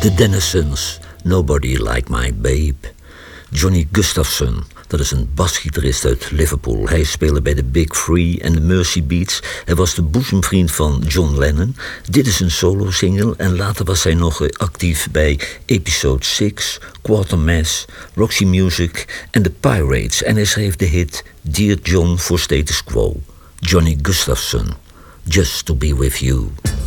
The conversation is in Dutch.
De Dennisons, Nobody Like My Babe. Johnny Gustafson, dat is een basgitarist uit Liverpool. Hij speelde bij de Big Free en de Mercy Beats. Hij was de boezemvriend van John Lennon. Dit is een solo-single en later was hij nog actief bij Episode 6, Quatermass, Roxy Music en The Pirates. En hij schreef de hit Dear John voor Status Quo. Johnny Gustafson, Just to Be With You.